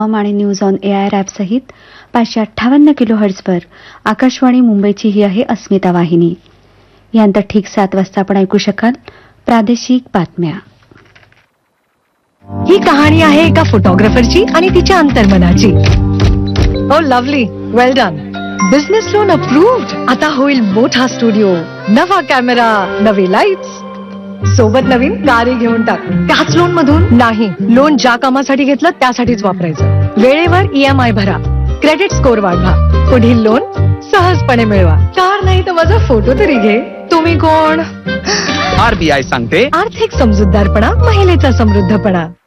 आणि news on AIR app सहित 558 किलोहर्ट्झवर आकाशवाणी मुंबईची ही आहे अस्मिता वाहिनी. यानंतर ठीक 7 वाजता आपण ऐकू शकाल प्रादेशिक बातम्या. ही कहाणी आहे एका फोटोग्राफरची आणि तिच्या अंतर्मनाची. ओ लवली, वेल डन. Business loan approved. आता होईल मोठा स्टुडिओ, नवा कॅमेरा, नवी लाईट्स, सोबत नवीन कारही घेऊन टाक. त्याच लोन मधून नाही, लोन ज्या कामासाठी घेतलं त्यासाठीच वापरायचं. वेळेवर EMI भरा, क्रेडिट स्कोअर वाढवा, पुढील लोन सहजपणे मिळवा. कार नाही तर माझा फोटो तरी घे. तुम्ही कोण? RBI सांगते, आर्थिक समजूतदारपणा महिलेचा समृद्धपणा.